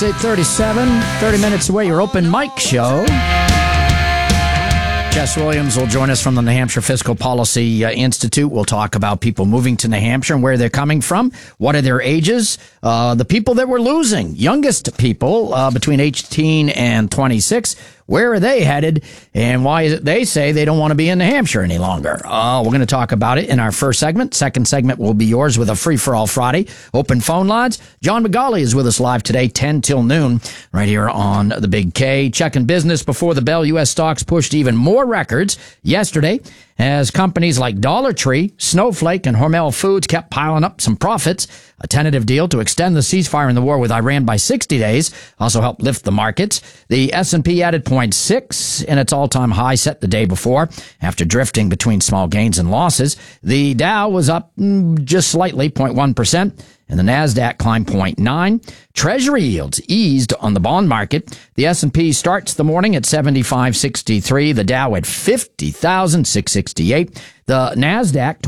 It's 8:37, 30 minutes away, your open mic show. Jess Williams will join us from the New Hampshire Fiscal Policy Institute. We'll talk about people moving to New Hampshire and where they're coming from. What are their ages? The people that we're losing, youngest people between 18 and 26. Where are they headed, and why is it they say they don't want to be in New Hampshire any longer? We're going to talk about it in our first segment. Second segment will be yours with a free-for-all Friday. Open phone lines. John McGauley is with us live today, 10 till noon, right here on the Big K. Checking business before the bell. U.S. stocks pushed even more records yesterday as companies like Dollar Tree, Snowflake, and Hormel Foods kept piling up some profits. A tentative deal to extend the ceasefire in the war with Iran by 60 days also helped lift the markets. The S&P added 0.6 in its all-time high set the day before after drifting between small gains and losses. The Dow was up just slightly, 0.1%. And the NASDAQ climbed 0.9. Treasury yields eased on the bond market. The S&P starts the morning at 75.63. The Dow at 50,668. The NASDAQ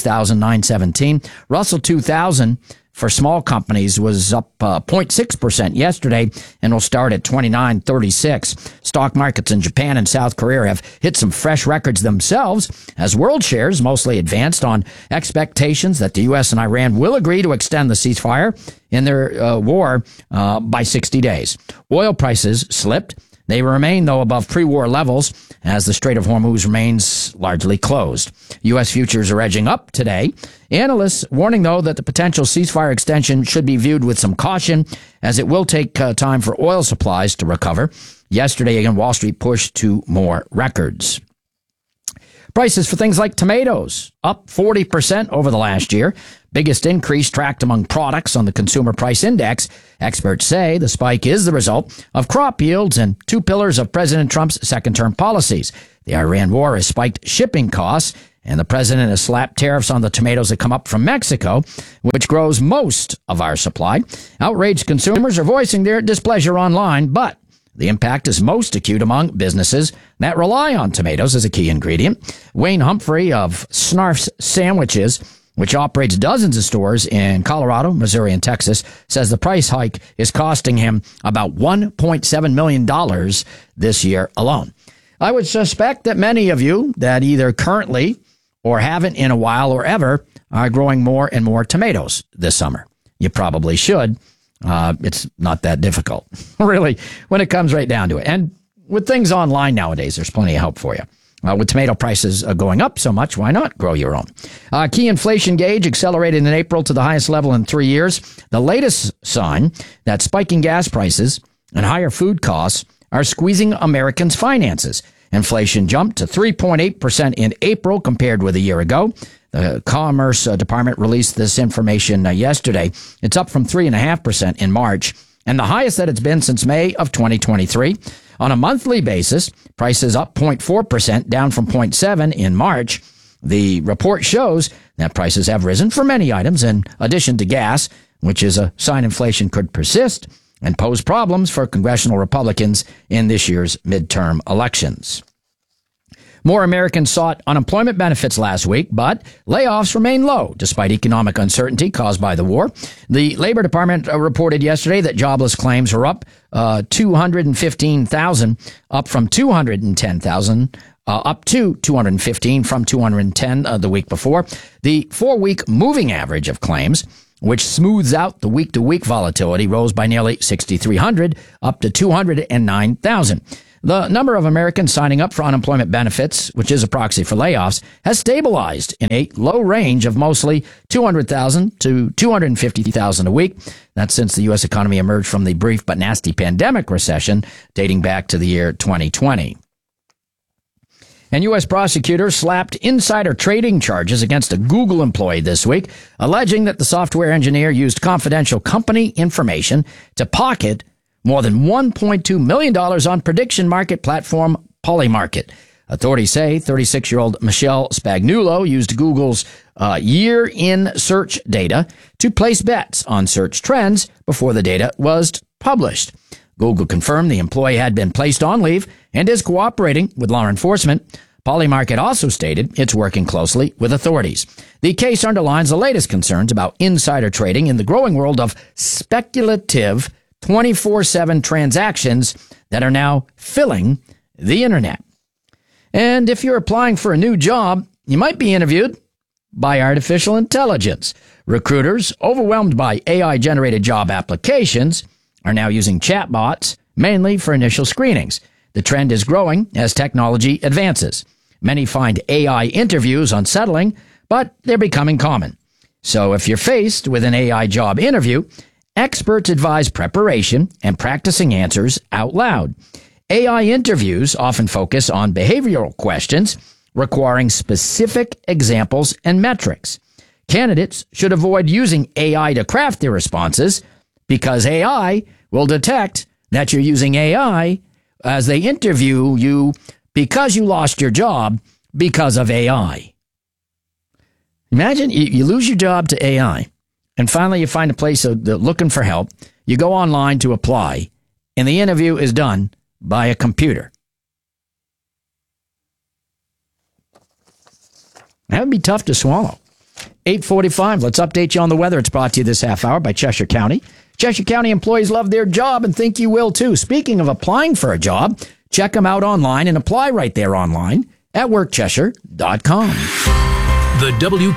26,917. Russell 2000 for small companies was up 0.6% yesterday and will start at 29.36. Stock markets in Japan and South Korea have hit some fresh records themselves as world shares mostly advanced on expectations that the U.S. and Iran will agree to extend the ceasefire in their war by 60 days. Oil prices slipped. They remain, though, above pre-war levels as the Strait of Hormuz remains largely closed. U.S. futures are edging up today. Analysts warning, though, that the potential ceasefire extension should be viewed with some caution as it will take time for oil supplies to recover. Yesterday, again, Wall Street pushed to more records. Prices for things like tomatoes up 40% over the last year. Biggest increase tracked among products on the Consumer Price Index. Experts say the spike is the result of crop yields and two pillars of President Trump's second-term policies. The Iran war has spiked shipping costs, and the president has slapped tariffs on the tomatoes that come up from Mexico, which grows most of our supply. Outraged consumers are voicing their displeasure online, but the impact is most acute among businesses that rely on tomatoes as a key ingredient. Wayne Humphrey of Snarf's Sandwiches, which operates dozens of stores in Colorado, Missouri, and Texas, says the price hike is costing him about $1.7 million this year alone. I would suspect that many of you that either currently or haven't in a while or ever are growing more and more tomatoes this summer. You probably should. It's not that difficult, really, when it comes right down to it. And with things online nowadays, there's plenty of help for you. With tomato prices going up so much, why not grow your own? Key inflation gauge accelerated in April to the highest level in 3 years. The latest sign that spiking gas prices and higher food costs are squeezing Americans' finances. Inflation jumped to 3.8% in April compared with a year ago. The Commerce Department released this information yesterday. It's up from 3.5% in March and the highest that it's been since May of 2023. On a monthly basis, prices up 0.4%, down from 0.7% in March. The report shows that prices have risen for many items in addition to gas, which is a sign inflation could persist and pose problems for congressional Republicans in this year's midterm elections. More Americans sought unemployment benefits last week, but layoffs remain low despite economic uncertainty caused by the war. The Labor Department reported yesterday that jobless claims were up 215,000, up from 210,000, up to 215 from 210 the week before. The 4-week moving average of claims, which smooths out the week-to-week volatility, rose by nearly 6,300, up to 209,000. The number of Americans signing up for unemployment benefits, which is a proxy for layoffs, has stabilized in a low range of mostly 200,000 to 250,000 a week. That's since the U.S. economy emerged from the brief but nasty pandemic recession dating back to the year 2020. And U.S. prosecutors slapped insider trading charges against a Google employee this week, alleging that the software engineer used confidential company information to pocket more than $1.2 million on prediction market platform Polymarket. Authorities say 36-year-old Michelle Spagnuolo used Google's year-in search data to place bets on search trends before the data was published. Google confirmed the employee had been placed on leave and is cooperating with law enforcement. Polymarket also stated it's working closely with authorities. The case underlines the latest concerns about insider trading in the growing world of speculative 24/7 transactions that are now filling the internet. And if you're applying for a new job, you might be interviewed by artificial intelligence. Recruiters, overwhelmed by AI-generated job applications, are now using chatbots mainly for initial screenings. The trend is growing as technology advances. Many find AI interviews unsettling, but they're becoming common. So if you're faced with an AI job interview, experts advise preparation and practicing answers out loud. AI interviews often focus on behavioral questions requiring specific examples and metrics. Candidates should avoid using AI to craft their responses because AI will detect that you're using AI as they interview you because you lost your job because of AI. Imagine you lose your job to AI, and finally you find a place looking for help. You go online to apply, and the interview is done by a computer. That would be tough to swallow. 8:45, let's update you on the weather. It's brought to you this half hour by Cheshire County. Cheshire County employees love their job and think you will too. Speaking of applying for a job, check them out online and apply right there online at workcheshire.com. The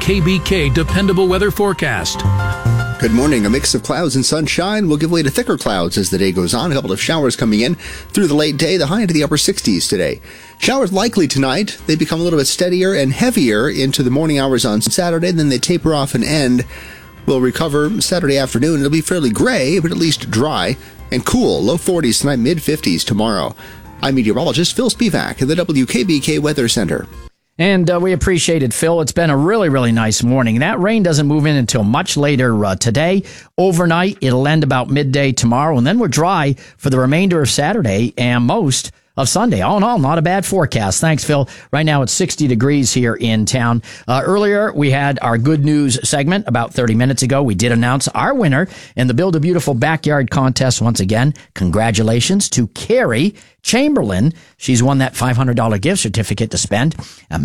WKBK Dependable Weather Forecast. Good morning. A mix of clouds and sunshine will give way to thicker clouds as the day goes on. A couple of showers coming in through the late day, the high into the upper 60s today. Showers likely tonight. They become a little bit steadier and heavier into the morning hours on Saturday. Then they taper off and end. We'll recover Saturday afternoon. It'll be fairly gray, but at least dry and cool. Low 40s tonight, mid 50s tomorrow. I'm meteorologist Phil Spivak at the WKBK Weather Center. And we appreciate it, Phil. It's been a really, really nice morning. That rain doesn't move in until much later today. Overnight, it'll end about midday tomorrow, and then we're dry for the remainder of Saturday and most of Sunday. All in all, not a bad forecast. Thanks, Phil. Right now, it's 60 degrees here in town. Earlier, we had our good news segment about 30 minutes ago. We did announce our winner in the Build a Beautiful Backyard contest once again. Congratulations to Carrie Chamberlain. She's won that $500 gift certificate to spend at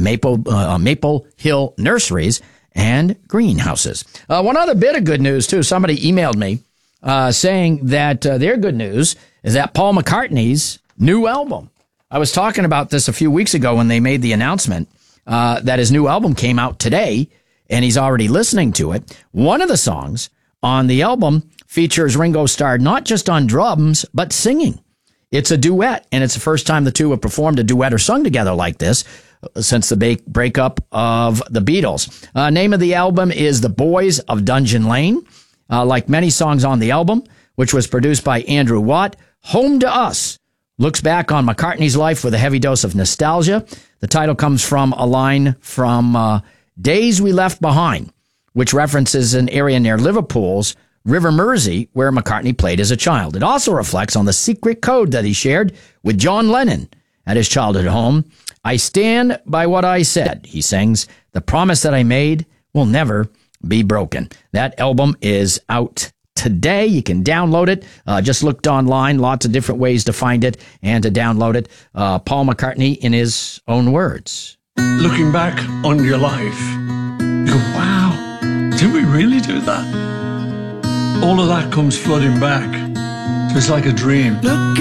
Maple Hill Nurseries and Greenhouses. One other bit of good news, too. Somebody emailed me saying that their good news is that Paul McCartney's new album. I was talking about this a few weeks ago when they made the announcement that his new album came out today, and he's already listening to it. One of the songs on the album features Ringo Starr not just on drums, but singing. It's a duet, and it's the first time the two have performed a duet or sung together like this since the breakup of the Beatles. Name of the album is The Boys of Dungeon Lane. Like many songs on the album, which was produced by Andrew Watt, Home to Us looks back on McCartney's life with a heavy dose of nostalgia. The title comes from a line from Days We Left Behind, which references an area near Liverpool's River Mersey, where McCartney played as a child. It also reflects on the secret code that he shared with John Lennon at his childhood home. I stand by what I said, he sings. The promise that I made will never be broken. That album is out today. You can download it. Just looked online. Lots of different ways to find it and to download it. Paul McCartney in his own words. Looking back on your life, you go, wow, did we really do that? All of that comes flooding back. So it's like a dream.